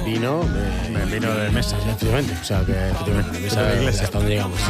vino de mesa. Efectivamente, o sea, que efectivamente, de mesa de iglesia, hasta donde llegamos.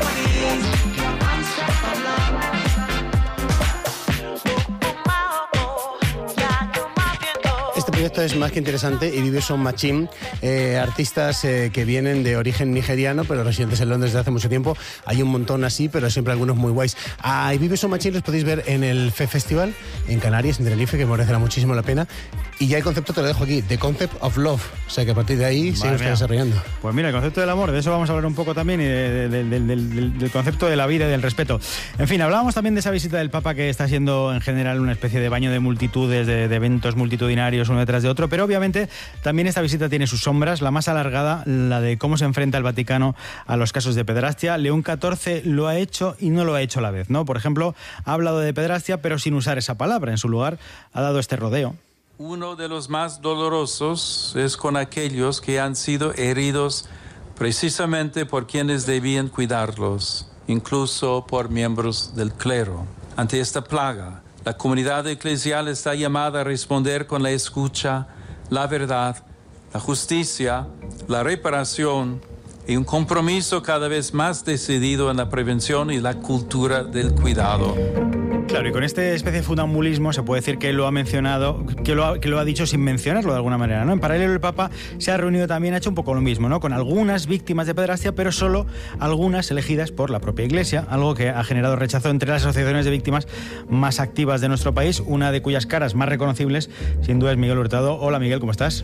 Este proyecto es más que interesante y Vive Son Machine, artistas que vienen de origen nigeriano pero residentes en Londres desde hace mucho tiempo. Hay un montón así, pero siempre algunos muy guays. Y Vive Son Machine los podéis ver en el FE Festival en Canarias, en Tenerife, que merecerá muchísimo la pena. Y ya el concepto te lo dejo aquí, The Concept of Love. O sea que a partir de ahí se está desarrollando. Pues mira, el concepto del amor, de eso vamos a hablar un poco también, y del concepto de la vida y del respeto. En fin, hablábamos también de esa visita del Papa, que está siendo en general una especie de baño de multitudes, de eventos multitudinarios uno detrás de otro, pero obviamente también esta visita tiene sus sombras, la más alargada, la de cómo se enfrenta el Vaticano a los casos de pederastia. León XIV lo ha hecho y no lo ha hecho a la vez, ¿no? Por ejemplo, ha hablado de pederastia, pero sin usar esa palabra. En su lugar, ha dado este rodeo. Uno de los más dolorosos es con aquellos que han sido heridos precisamente por quienes debían cuidarlos, incluso por miembros del clero. Ante esta plaga, la comunidad eclesial está llamada a responder con la escucha, la verdad, la justicia, la reparación y un compromiso cada vez más decidido en la prevención y la cultura del cuidado. Claro, y con esta especie de funambulismo se puede decir que lo ha mencionado, que lo ha dicho sin mencionarlo de alguna manera, ¿no? En paralelo, el Papa se ha reunido también, ha hecho un poco lo mismo, ¿no? Con algunas víctimas de pederastia, pero solo algunas elegidas por la propia Iglesia, algo que ha generado rechazo entre las asociaciones de víctimas más activas de nuestro país, una de cuyas caras más reconocibles, sin duda, es Miguel Hurtado. Hola, Miguel, ¿cómo estás?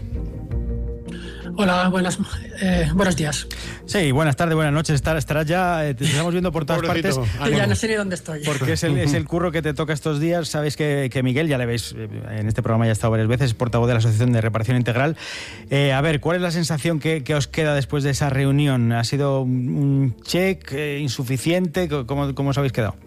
Hola, buenos días. Sí, buenas tardes, buenas noches. Estarás ya, te estamos viendo por todas partes. Ya no sé ni dónde estoy. Porque es el curro que te toca estos días. Sabéis que Miguel, ya le veis, en este programa ya ha estado varias veces, es portavoz de la Asociación de Reparación Integral. A ver, ¿cuál es la sensación que os queda después de esa reunión? ¿Ha sido un check insuficiente? ¿Cómo os habéis quedado?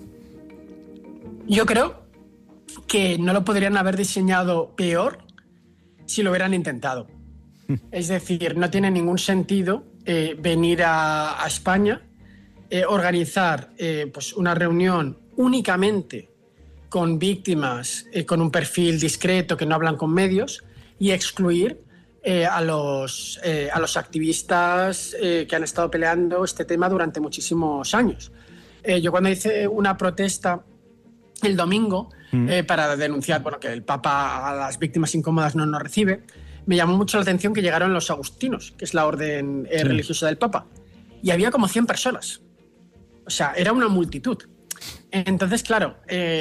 Yo creo que no lo podrían haber diseñado peor si lo hubieran intentado. Es decir, no tiene ningún sentido venir a España, organizar pues una reunión únicamente con víctimas, con un perfil discreto que no hablan con medios, y excluir a los activistas que han estado peleando este tema durante muchísimos años. Yo cuando hice una protesta el domingo para denunciar que el Papa a las víctimas incómodas no nos recibe, me llamó mucho la atención que llegaron los agustinos, que es la orden religiosa del Papa, y había como 100 personas. O sea, era una multitud. Entonces, claro,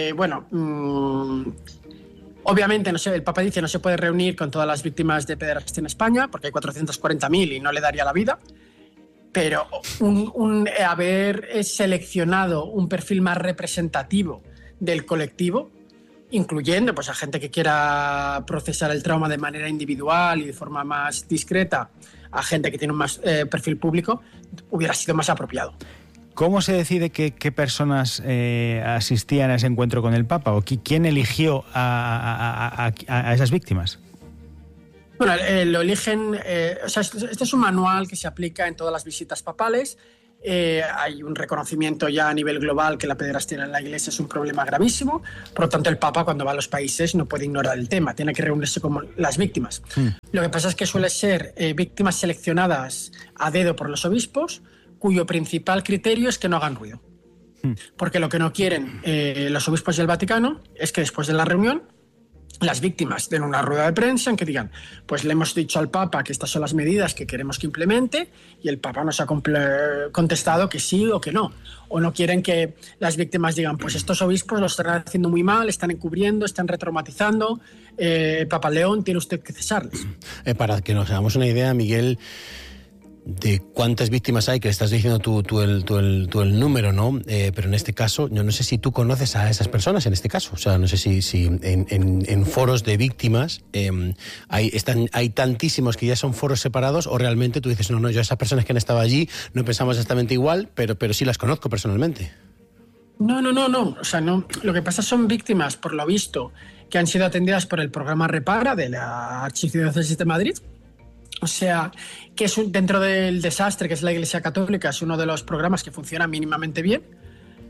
obviamente, no sé, el Papa dice no se puede reunir con todas las víctimas de pederastia en España, porque hay 440.000 y no le daría la vida, pero haber seleccionado un perfil más representativo del colectivo, incluyendo pues, a gente que quiera procesar el trauma de manera individual y de forma más discreta, a gente que tiene un más perfil público, hubiera sido más apropiado. ¿Cómo se decide qué personas asistían a ese encuentro con el Papa? ¿O quién eligió a esas víctimas? Bueno, lo eligen... este es un manual que se aplica en todas las visitas papales. Hay un reconocimiento ya a nivel global que la pederastia en la Iglesia es un problema gravísimo. Por lo tanto, el Papa, cuando va a los países, no puede ignorar el tema. Tiene que reunirse con las víctimas. Lo que pasa es que suele ser víctimas seleccionadas a dedo por los obispos, cuyo principal criterio es que no hagan ruido. Porque lo que no quieren los obispos y el Vaticano es que después de la reunión las víctimas den una rueda de prensa en que digan, pues le hemos dicho al Papa que estas son las medidas que queremos que implemente y el Papa nos ha contestado que sí o que no. O no quieren que las víctimas digan, pues estos obispos lo están haciendo muy mal, están encubriendo, están retraumatizando, Papa León, tiene usted que cesarles. Para que nos hagamos una idea, Miguel, de cuántas víctimas hay, que estás diciendo tú el número, ¿no? Pero en este caso, yo no sé si tú conoces a esas personas, en este caso. O sea, no sé si en foros de víctimas hay tantísimos que ya son foros separados, o realmente tú dices, no, yo a esas personas que han estado allí no pensamos exactamente igual, pero sí las conozco personalmente. No. O sea, no. Lo que pasa son víctimas, por lo visto, que han sido atendidas por el programa Repara de la Archidiócesis de Madrid. O sea, que es dentro del desastre, que es la Iglesia Católica, es uno de los programas que funciona mínimamente bien.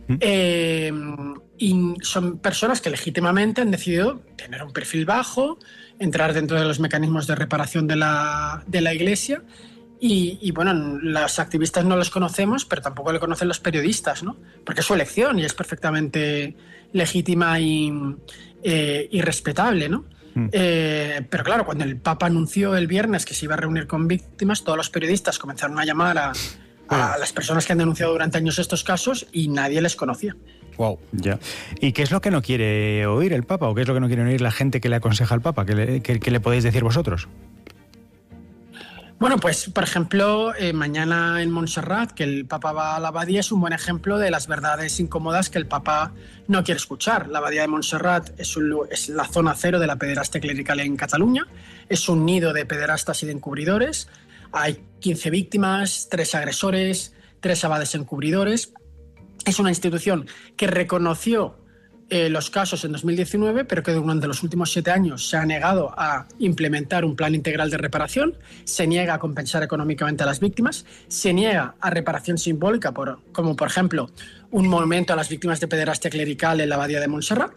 Y son personas que legítimamente han decidido tener un perfil bajo, entrar dentro de los mecanismos de reparación de la Iglesia. Y bueno, los activistas no los conocemos, pero tampoco lo conocen los periodistas, ¿no? Porque es su elección y es perfectamente legítima y respetable, ¿no? Pero claro, cuando el Papa anunció el viernes que se iba a reunir con víctimas, todos los periodistas comenzaron a llamar a las personas que han denunciado durante años estos casos y nadie les conocía. Wow. Ya. ¿Y qué es lo que no quiere oír el Papa o qué es lo que no quiere oír la gente que le aconseja al Papa? ¿Qué le podéis decir vosotros? Bueno, pues por ejemplo, mañana en Montserrat, que el Papa va a la abadía, es un buen ejemplo de las verdades incómodas que el Papa no quiere escuchar. La abadía de Montserrat es la zona cero de la pederastia clerical en Cataluña, es un nido de pederastas y de encubridores. Hay 15 víctimas, 3 agresores, 3 abades encubridores. Es una institución que reconoció los casos en 2019, pero que durante los últimos 7 años se ha negado a implementar un plan integral de reparación, se niega a compensar económicamente a las víctimas, se niega a reparación simbólica, como por ejemplo un monumento a las víctimas de pederastia clerical en la abadía de Montserrat.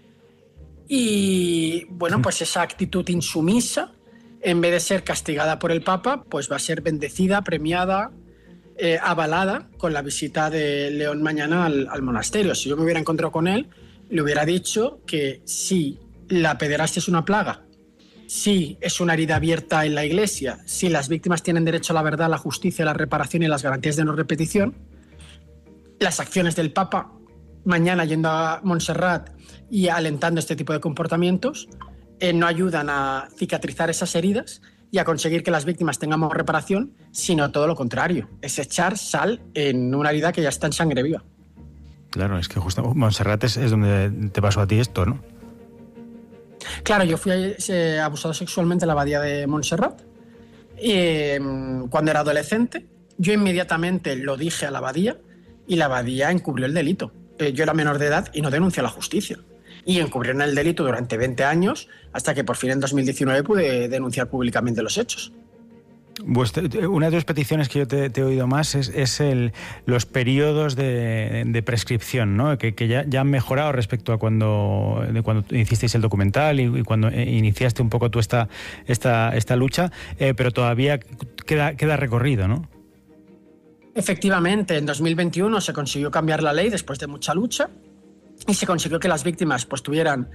Y bueno, pues esa actitud insumisa, en vez de ser castigada por el Papa, pues va a ser bendecida, premiada, avalada con la visita de León mañana al monasterio. Si yo me hubiera encontrado con él, le hubiera dicho que si la pederastia es una plaga, si es una herida abierta en la Iglesia, si las víctimas tienen derecho a la verdad, la justicia, la reparación y las garantías de no repetición, las acciones del Papa mañana yendo a Montserrat y alentando este tipo de comportamientos no ayudan a cicatrizar esas heridas y a conseguir que las víctimas tengamos reparación, sino todo lo contrario, es echar sal en una herida que ya está en sangre viva. Claro, es que justo Montserrat es donde te pasó a ti esto, ¿no? Claro, yo fui abusado sexualmente en la abadía de Montserrat cuando era adolescente. Yo inmediatamente lo dije a la abadía y la abadía encubrió el delito. Yo era menor de edad y no denunció a la justicia. Y encubrieron el delito durante 20 años hasta que por fin en 2019 pude denunciar públicamente los hechos. Una de las peticiones que yo te he oído más es los periodos de prescripción, ¿no? Que ya han mejorado respecto a cuando hicisteis el documental y cuando iniciaste un poco tú esta lucha, pero todavía queda recorrido, ¿no? Efectivamente, en 2021 se consiguió cambiar la ley después de mucha lucha y se consiguió que las víctimas pues tuvieran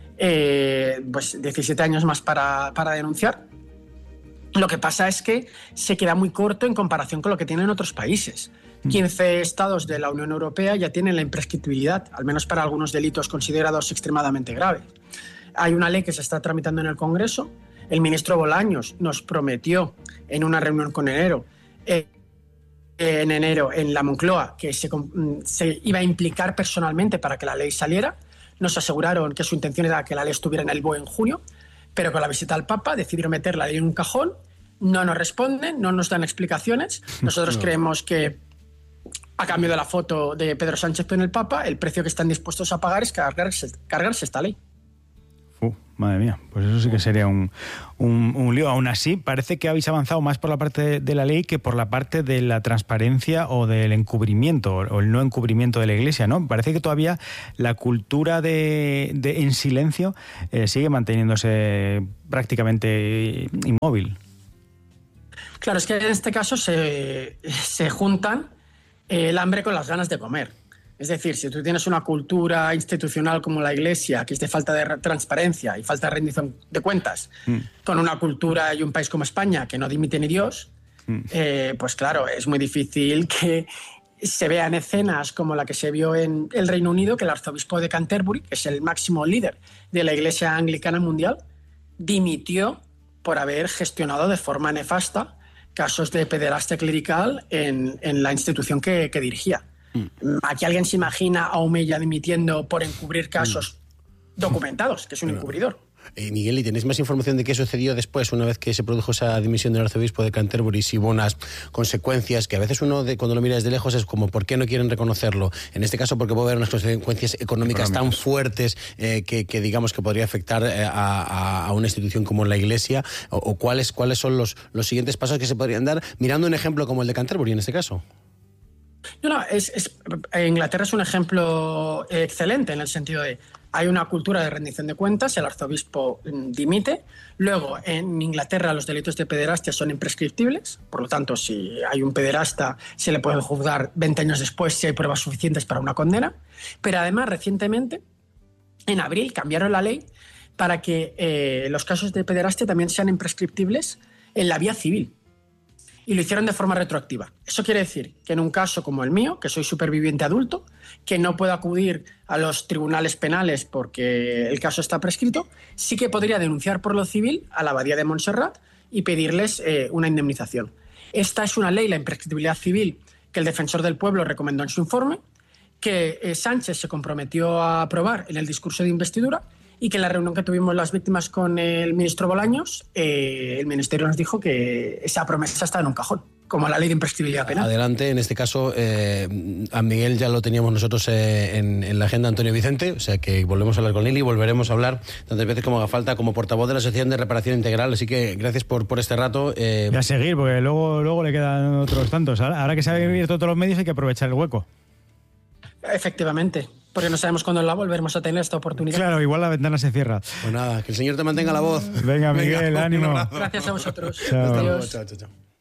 17 años más para denunciar. Lo que pasa es que se queda muy corto en comparación con lo que tienen otros países. 15 estados de la Unión Europea ya tienen la imprescriptibilidad, al menos para algunos delitos considerados extremadamente graves. Hay una ley que se está tramitando en el Congreso. El ministro Bolaños nos prometió en una reunión en enero en la Moncloa que se iba a implicar personalmente para que la ley saliera. Nos aseguraron que su intención era que la ley estuviera en el BOE en junio, pero con la visita al Papa decidieron meter la ley en un cajón, no nos responden, no nos dan explicaciones. Nosotros creemos que, a cambio de la foto de Pedro Sánchez con el Papa, el precio que están dispuestos a pagar es cargarse esta ley. Madre mía, pues eso sí que sería un lío. Aún así, parece que habéis avanzado más por la parte de la ley que por la parte de la transparencia o del encubrimiento o el no encubrimiento de la Iglesia, ¿no? Parece que todavía la cultura de en silencio sigue manteniéndose prácticamente inmóvil. Claro, es que en este caso se juntan el hambre con las ganas de comer. Es decir, si tú tienes una cultura institucional como la Iglesia, que es de falta de transparencia y falta de rendición de cuentas, con una cultura y un país como España que no dimite ni Dios, pues claro, es muy difícil que se vean escenas como la que se vio en el Reino Unido, que el arzobispo de Canterbury, que es el máximo líder de la Iglesia anglicana mundial, dimitió por haber gestionado de forma nefasta casos de pederastia clerical en la institución que dirigía. Aquí alguien se imagina a Omeya dimitiendo por encubrir casos documentados, que es un encubridor. Miguel, ¿y tenéis más información de qué sucedió después, una vez que se produjo esa dimisión del arzobispo de Canterbury? Si hubo unas consecuencias que a veces uno, cuando lo mira desde lejos, es como ¿por qué no quieren reconocerlo? En este caso, porque puede haber unas consecuencias económicas tan fuertes que digamos que podría afectar a una institución como la Iglesia, o cuáles son los siguientes pasos que se podrían dar, mirando un ejemplo como el de Canterbury en este caso. Inglaterra es un ejemplo excelente en el sentido de hay una cultura de rendición de cuentas, el arzobispo dimite. Luego, en Inglaterra los delitos de pederastia son imprescriptibles, por lo tanto, si hay un pederasta se le puede juzgar 20 años después si hay pruebas suficientes para una condena. Pero además, recientemente, en abril, cambiaron la ley para que los casos de pederastia también sean imprescriptibles en la vía civil. Y lo hicieron de forma retroactiva. Eso quiere decir que en un caso como el mío, que soy superviviente adulto, que no puedo acudir a los tribunales penales porque el caso está prescrito, sí que podría denunciar por lo civil a la Abadía de Montserrat y pedirles una indemnización. Esta es una ley, la imprescriptibilidad civil, que el Defensor del Pueblo recomendó en su informe, que Sánchez se comprometió a aprobar en el discurso de investidura y que en la reunión que tuvimos las víctimas con el ministro Bolaños, el ministerio nos dijo que esa promesa está en un cajón, como la ley de imprescriptibilidad penal. Adelante, en este caso, a Miguel ya lo teníamos nosotros en la agenda, Antonio Vicente, o sea que volvemos a hablar con Lili, volveremos a hablar tantas veces como haga falta como portavoz de la Asociación de Reparación Integral, así que gracias por este rato. Y a seguir, porque luego le quedan otros tantos. Ahora que se han abierto todos los medios hay que aprovechar el hueco. Efectivamente, porque no sabemos cuándo la volveremos a tener esta oportunidad. Claro, igual la ventana se cierra. Pues nada, que el Señor te mantenga la voz. Venga, Miguel, ánimo. Gracias a vosotros. Chao. Adiós. Chao.